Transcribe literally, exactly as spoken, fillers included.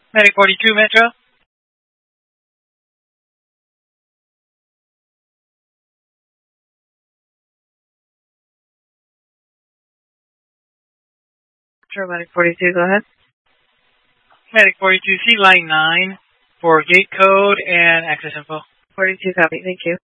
Medic forty-two, Metro. Metro, Medic forty-two, go ahead. Medic forty-two, see line nine for gate code and access info. forty-two, copy, thank you.